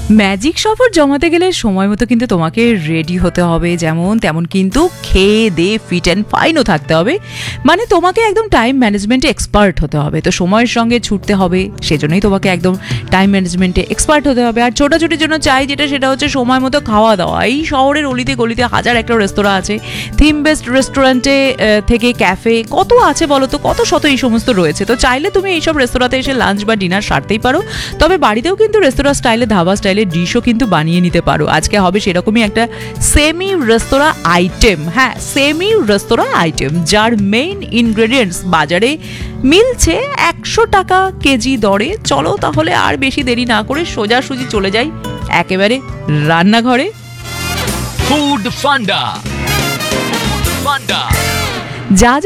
Magic সফর জমাতে গেলে সময় মতো কিন্তু তোমাকে রেডি হতে হবে, যেমন তেমন কিন্তু খেয়ে দে ফিট অ্যান্ড ফাইনও থাকতে হবে। মানে তোমাকে একদম টাইম ম্যানেজমেন্টে এক্সপার্ট হতে হবে, তো সময়ের সঙ্গে ছুটতে হবে, সেজন্যই তোমাকে একদম টাইম ম্যানেজমেন্টে এক্সপার্ট হতে হবে। আর ছোটাছুটির জন্য চাই যেটা, সেটা হচ্ছে সময় মতো খাওয়া দাওয়া। এই শহরের অলিতে গলিতে হাজার একটা রেস্তোরাঁ আছে, থিম বেসড রেস্টুরেন্টে থেকে ক্যাফে কত আছে বলো তো, কত শত এই সমস্ত রয়েছে। তো চাইলে তুমি এইসব রেস্তোরাঁতে এসে লাঞ্চ বা ডিনার সারতেই পারো, তবে বাড়িতেও কিন্তু রেস্তোরাঁ স্টাইলে, ধাবা স্টাইলে ডিশও কিন্তু বানিয়ে নিতে পারো। আজকে হবে সেরকমই একটা সেমি রেস্তোরাঁ আইটেম। হ্যাঁ, সেমি রেস্তোরাঁ আইটেম, যার মেইন ইনগ্রেডিয়েন্টস বাজারে মিলছে 100 টাকা কেজি দরে। চলো তাহলে আর বেশি দেরি না করে সোজাসুজি চলে যাই একেবারে রান্নাঘরে। ফুড ফান্ডা। যা